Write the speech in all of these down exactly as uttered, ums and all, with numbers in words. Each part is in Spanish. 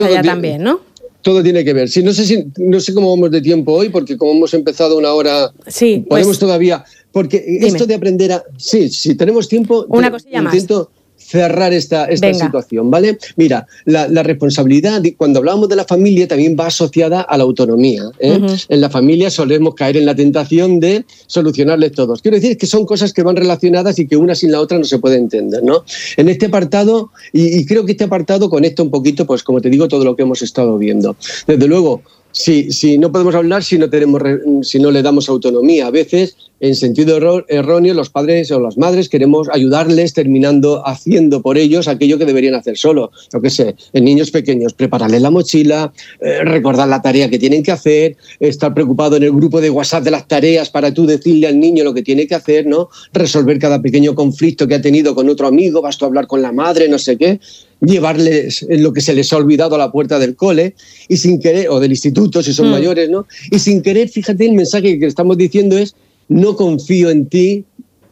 allá también, ¿no? Todo tiene que ver. Sí, no sé si no sé cómo vamos de tiempo hoy, porque como hemos empezado una hora, sí, podemos pues, todavía... Porque dime. Esto de aprender a... Sí, si tenemos tiempo, una te, cosilla intento más. cerrar esta, esta situación, ¿vale? Mira, la, la responsabilidad, cuando hablábamos de la familia, también va asociada a la autonomía, ¿eh? Uh-huh. En la familia solemos caer en la tentación de solucionarles todos. Quiero decir que son cosas que van relacionadas y que una sin la otra no se puede entender, ¿no? En este apartado, y, y creo que este apartado conecta un poquito, pues como te digo, todo lo que hemos estado viendo. Desde luego, si, si no podemos hablar si no, tenemos, si no le damos autonomía. A veces, en sentido error, erróneo, los padres o las madres queremos ayudarles terminando haciendo por ellos aquello que deberían hacer solo. Yo qué sé, en niños pequeños, prepararles la mochila, eh, recordar la tarea que tienen que hacer, estar preocupado en el grupo de WhatsApp de las tareas para tú decirle al niño lo que tiene que hacer, ¿no? Resolver cada pequeño conflicto que ha tenido con otro amigo, vas tú a hablar con la madre, no sé qué, llevarles lo que se les ha olvidado a la puerta del cole y sin querer, o del instituto si son mm. mayores, ¿no? Y sin querer, fíjate, el mensaje que estamos diciendo es: no confío en ti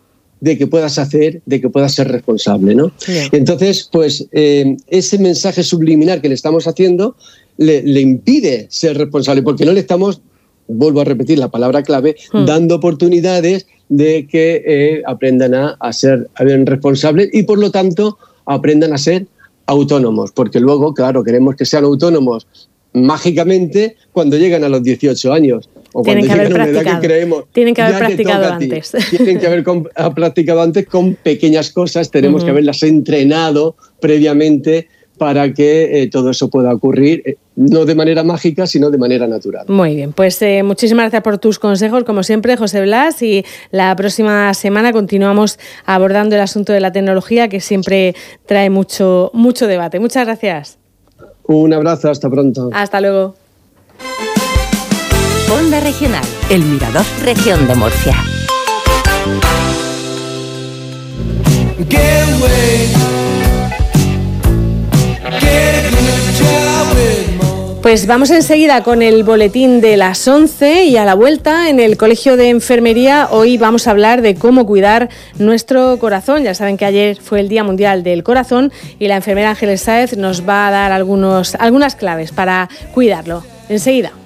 de que puedas hacer, de que puedas ser responsable, ¿no? Yeah. Entonces, pues eh, ese mensaje subliminal que le estamos haciendo le, le impide ser responsable, porque no le estamos, vuelvo a repetir la palabra clave, mm. dando oportunidades de que eh, aprendan a, a ser a ver, responsables y, por lo tanto, aprendan a ser autónomos, porque luego, claro, queremos que sean autónomos mágicamente cuando llegan a los dieciocho años. O tienen cuando que llegan haber a una edad que creemos, tienen que haber practicado antes. Tienen que haber con, practicado antes con pequeñas cosas, tenemos uh-huh. que haberlas entrenado previamente para que eh, todo eso pueda ocurrir, eh, no de manera mágica, sino de manera natural. Muy bien, pues eh, muchísimas gracias por tus consejos, como siempre, José Blas, y la próxima semana continuamos abordando el asunto de la tecnología, que siempre trae mucho, mucho debate. Muchas gracias. Un abrazo, hasta pronto. Hasta luego. Onda Regional, El Mirador, Región de Murcia. Pues vamos enseguida con el boletín de las once y a la vuelta en el Colegio de Enfermería hoy vamos a hablar de cómo cuidar nuestro corazón. Ya saben que ayer fue el Día Mundial del Corazón y la enfermera Ángeles Sáez nos va a dar algunos, algunas claves para cuidarlo. Enseguida.